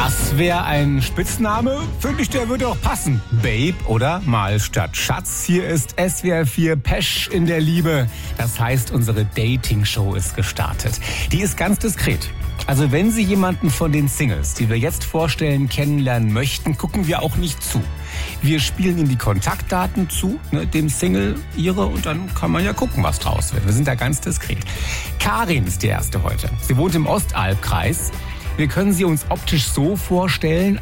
Das wäre ein Spitzname, finde ich, der würde auch passen. Babe oder mal statt Schatz. Hier ist SWR 4 Pesch in der Liebe. Das heißt, unsere Dating-Show ist gestartet. Die ist ganz diskret. Also wenn Sie jemanden von den Singles, die wir jetzt vorstellen, kennenlernen möchten, gucken wir auch nicht zu. Wir spielen Ihnen die Kontaktdaten zu, dem Single ihre, und dann kann man ja gucken, was draus wird. Wir sind da ganz diskret. Karin ist die erste heute. Sie wohnt im Ostalbkreis. Wir können sie uns optisch so vorstellen: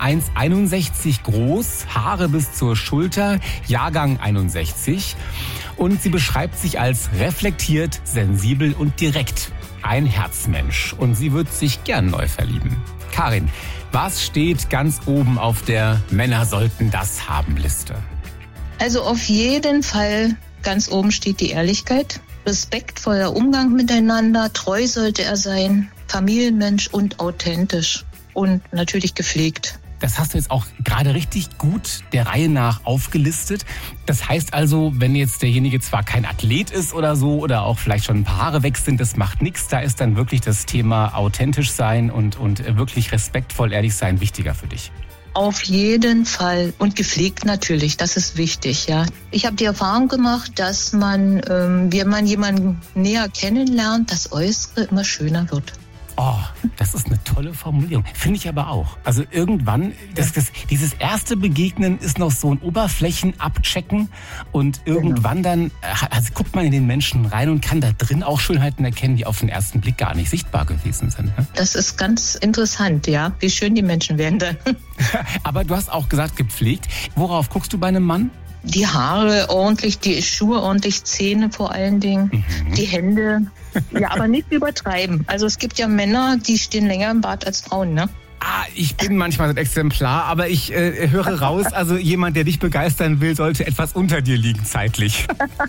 1,61 groß, Haare bis zur Schulter, Jahrgang 61. Und sie beschreibt sich als reflektiert, sensibel und direkt. Ein Herzmensch. Und sie wird sich gern neu verlieben. Karin, was steht ganz oben auf der Männer sollten das haben Liste? Also auf jeden Fall ganz oben steht die Ehrlichkeit. Respektvoller Umgang miteinander, treu sollte er sein, Familienmensch und authentisch und natürlich gepflegt. Das hast du jetzt auch gerade richtig gut der Reihe nach aufgelistet. Das heißt also, wenn jetzt derjenige zwar kein Athlet ist oder so oder auch vielleicht schon ein paar Haare weg sind, das macht nichts. Da ist dann wirklich das Thema authentisch sein und wirklich respektvoll ehrlich sein wichtiger für dich. Auf jeden Fall. Und gepflegt natürlich, das ist wichtig, ja. Ich habe die Erfahrung gemacht, dass man, wenn man jemanden näher kennenlernt, das Äußere immer schöner wird. Oh, das ist eine tolle Formulierung. Finde ich aber auch. Also irgendwann, dieses erste Begegnen ist noch so ein Oberflächenabchecken und irgendwann dann guckt man in den Menschen rein und kann da drin auch Schönheiten erkennen, die auf den ersten Blick gar nicht sichtbar gewesen sind. Ne? Das ist ganz interessant, ja, wie schön die Menschen werden dann. Aber du hast auch gesagt, gepflegt. Worauf guckst du bei einem Mann? Die Haare ordentlich, die Schuhe ordentlich, Zähne vor allen Dingen, die Hände. Ja, aber nicht übertreiben. Also es gibt ja Männer, die stehen länger im Bad als Frauen, ne? Ich bin manchmal ein Exemplar, aber ich höre raus, also jemand, der dich begeistern will, sollte etwas unter dir liegen zeitlich.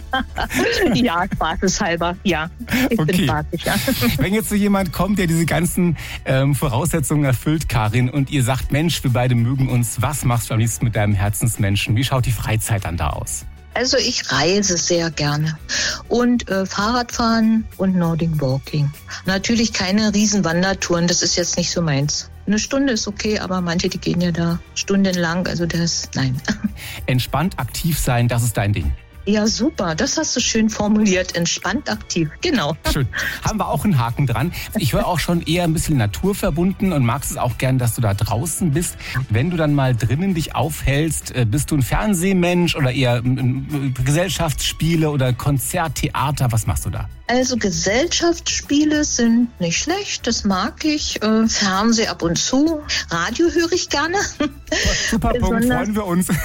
Ja, spaßeshalber, ja. Ich bin spaßig, ja. Wenn jetzt so jemand kommt, der diese ganzen Voraussetzungen erfüllt, Karin, und ihr sagt, Mensch, wir beide mögen uns, was machst du am liebsten mit deinem Herzensmenschen? Wie schaut die Freizeit dann da aus? Also ich reise sehr gerne und Fahrradfahren und Nordic Walking. Natürlich keine Riesenwandertouren, das ist jetzt nicht so meins. Eine Stunde ist okay, aber manche, die gehen ja da stundenlang, also nein. Entspannt aktiv sein, das ist dein Ding. Ja, super. Das hast du schön formuliert. Entspannt aktiv. Genau. Schön. Haben wir auch einen Haken dran. Ich höre auch schon eher ein bisschen naturverbunden und magst es auch gern, dass du da draußen bist. Wenn du dann mal drinnen dich aufhältst, bist du ein Fernsehmensch oder eher Gesellschaftsspiele oder Konzert, Theater? Was machst du da? Also Gesellschaftsspiele sind nicht schlecht, das mag ich. Fernseh ab und zu. Radio höre ich gerne. Super Punkt, freuen wir uns.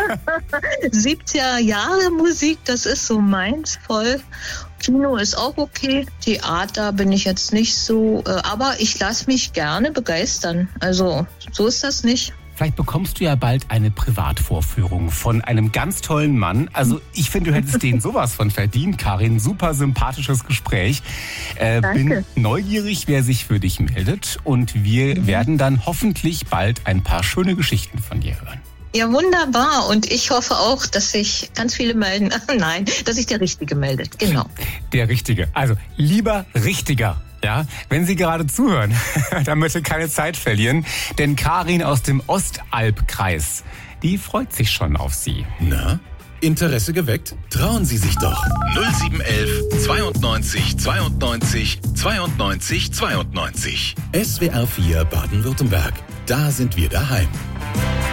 70er Jahre Musik, das ist so meins voll. Kino ist auch okay. Theater bin ich jetzt nicht so, aber ich lasse mich gerne begeistern. Also so ist das nicht. Vielleicht bekommst du ja bald eine Privatvorführung von einem ganz tollen Mann. Also ich finde, du hättest den sowas von verdient, Karin. Super sympathisches Gespräch. Bin neugierig, wer sich für dich meldet. Und wir werden dann hoffentlich bald ein paar schöne Geschichten von dir hören. Ja, wunderbar. Und ich hoffe auch, dass sich ganz viele melden. Nein, dass sich der Richtige meldet. Genau. Der Richtige. Also lieber Richtiger. Ja, wenn Sie gerade zuhören, dann bitte keine Zeit verlieren, denn Karin aus dem Ostalbkreis, die freut sich schon auf Sie. Na, Interesse geweckt? Trauen Sie sich doch. 0711 92 92 92 92. SWR 4 Baden-Württemberg. Da sind wir daheim.